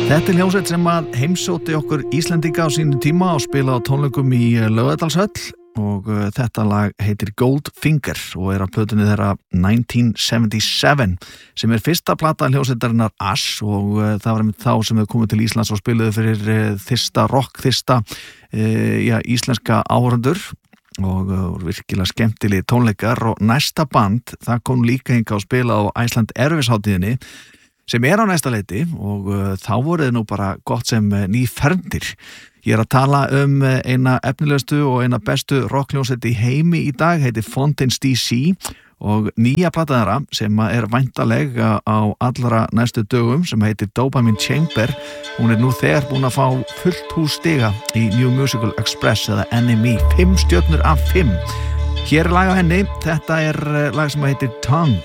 Þetta hljómsveit sem að heimsótti okkur Íslendinga á sínu tíma og spilaði á tónleikum í Laugardalshöll og þetta lag heitir Goldfinger og af plötunni þeirra 1977 sem fyrsta plata hljómsveitarinnar Ash og það var einmitt þá sem þau komið til Íslands og spiluðu fyrir þista íslenska áhorfendur og virkilega skemmtilegi tónleikar og næsta band, það kom líka hingað og spilað á Iceland Airwaves hátíðinni sem á næsta leiti og þá voruð nú bara gott sem nýfermdir. Ég að tala eina efnilegustu og eina bestu rockhljómsveit í heimi í dag, heitir Fontaines DC og nýja plata þeirra sem væntanleg á allra næstu dögum sem heitir Dopamine Chamber. Hún nú þegar búin að fá fullt hús stiga í New Musical Express eða NME, 5 stjörnur af 5. Hér lag á henni, þetta lag sem heitir Tongue.